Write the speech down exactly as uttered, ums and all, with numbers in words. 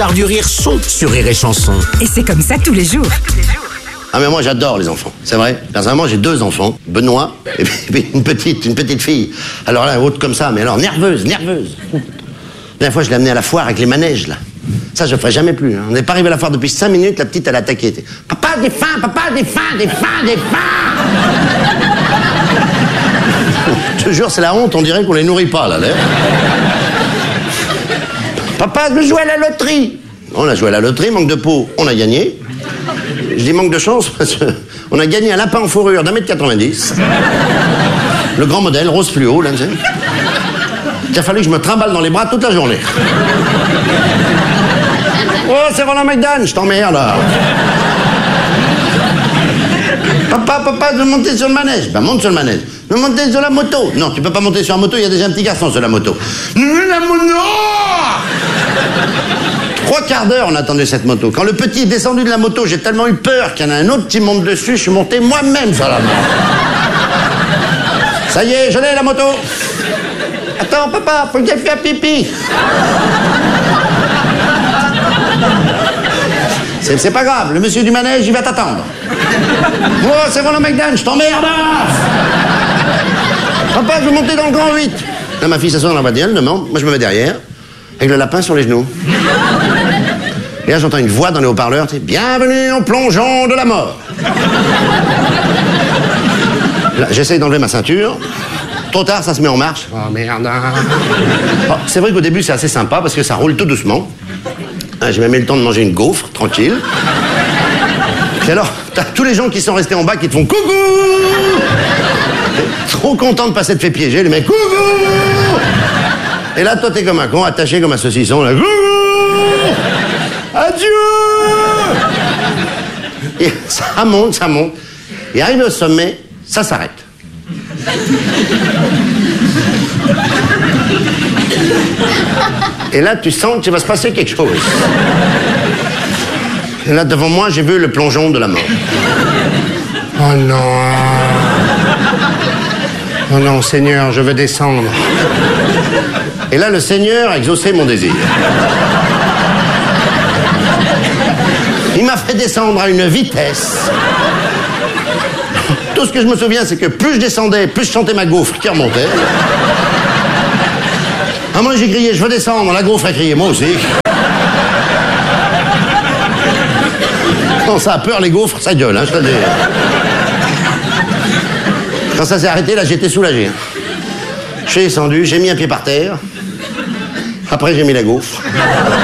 L'art du rire sont sur Rire et Chanson. Et c'est comme ça tous les jours. Ah mais moi j'adore les enfants, c'est vrai. Personnellement j'ai deux enfants, Benoît et puis une petite, une petite fille. Alors là, haute comme ça, mais alors nerveuse, nerveuse. La dernière fois je l'ai amenée à la foire avec les manèges là. Ça je ferai jamais plus. Hein. On n'est pas arrivé à la foire depuis cinq minutes, la petite elle a attaqué. Papa des fins, papa des fins, des fins, des fins. Je te jure c'est la honte, on dirait qu'on les nourrit pas là. là. Papa je joue à la loterie. On a joué à la loterie, manque de peau, on a gagné. Je dis manque de chance parce qu'on a gagné un lapin en fourrure d'un mètre quatre-vingt-dix. Le grand modèle, rose fluo, là, tu sais. Il a fallu que je me trimballe dans les bras toute la journée. Oh, c'est Roland McDan, je t'emmerde, là. Papa, papa, je veux monter sur le manège. Ben, monte sur le manège. Je veux monter sur la moto. Non, tu peux pas monter sur la moto, il y a déjà un petit garçon sur la moto. La moto! Trois quarts d'heure, on a attendu cette moto. Quand le petit est descendu de la moto, j'ai tellement eu peur qu'il y en a un autre qui monte dessus, je suis monté moi-même sur la moto. Ça y est, je l'ai, la moto. Attends, papa, faut que j'aille faire pipi. C'est, c'est pas grave, le monsieur du manège, il va t'attendre. Oh, c'est Roland McDan, je t'emmerde. Papa, je veux monter dans le grand huit. Là, ma fille s'assoit dans la voiture, elle demande, moi je me mets derrière, avec le lapin sur les genoux. Et là, j'entends une voix dans les haut-parleurs, tu sais, bienvenue au plongeon de la mort. Là, j'essaye d'enlever ma ceinture. Trop tard, ça se met en marche. Oh merde. Oh, c'est vrai qu'au début, c'est assez sympa parce que ça roule tout doucement. Hein, j'ai même eu le temps de manger une gaufre, tranquille. Puis alors, t'as tous les gens qui sont restés en bas qui te font coucou. Trop content de pas s'être fait piéger, les mecs, coucou. Et là, toi, t'es comme un con, attaché comme un saucisson, là. Coucou. Adieu! Et ça monte, ça monte. Et arrivé au sommet, ça s'arrête. Et là, tu sens qu'il va se passer quelque chose. Et là, devant moi, j'ai vu le plongeon de la mort. Oh non! Oh non, Seigneur, je veux descendre. Et là, le Seigneur a exaucé mon désir. Il m'a fait descendre à une vitesse. Tout ce que je me souviens, c'est que plus je descendais, plus je sentais ma gaufre qui remontait. À un moment, j'ai crié, je veux descendre. La gaufre a crié, moi aussi. Quand ça a peur, les gaufres, ça gueule, hein, je te le dis. Quand ça s'est arrêté, là, j'étais soulagé. Je suis descendu, j'ai mis un pied par terre. Après, j'ai mis la gaufre.